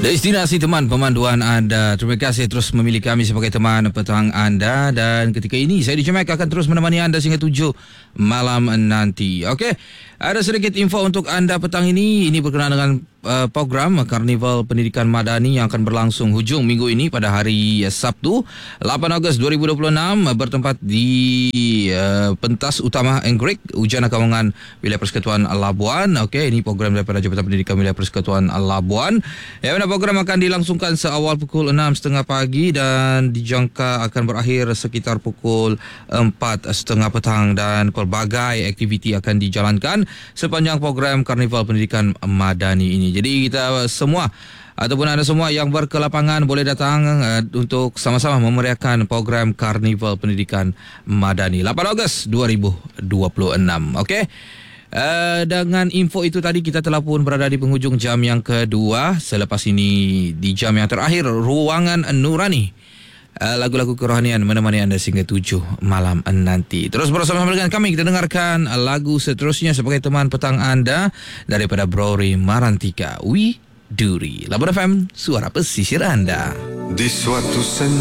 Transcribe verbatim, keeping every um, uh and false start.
Destinasi teman pemanduan anda. Terima kasih terus memilih kami sebagai teman petang anda. Dan ketika ini saya D J Mac akan terus menemani anda sehingga tujuh malam nanti. Okey, ada sedikit info untuk anda petang ini. Ini berkenaan dengan uh, program Karnival Pendidikan Madani yang akan berlangsung hujung minggu ini pada hari uh, Sabtu lapan Ogos dua ribu dua puluh enam, uh, bertempat di uh, pentas utama Anggrek, Ujana Kawangan, Wilayah Persekutuan Labuan. Okey, ini program daripada Jabatan Pendidikan Wilayah Persekutuan Labuan. Ya, benar, program akan dilangsungkan seawal pukul enam tiga puluh pagi dan dijangka akan berakhir sekitar pukul empat tiga puluh petang, dan pelbagai aktiviti akan dijalankan sepanjang program Karnival Pendidikan Madani ini. Jadi kita semua ataupun anda semua yang berkelapangan boleh datang uh, untuk sama-sama memeriahkan program Karnival Pendidikan Madani lapan Ogos dua ribu dua puluh enam. Okey. Uh, dengan info itu tadi, kita telah pun berada di penghujung jam yang kedua. Selepas ini di jam yang terakhir, Ruangan Nurani, uh, lagu-lagu kerohanian menemani anda sehingga tujuh malam nanti. Terus bersama-sama dengan kami, kita dengarkan lagu seterusnya sebagai teman petang anda daripada Brori Marantika, Wi Duri. Labuan F M, suara pesisir anda. Di suatu sen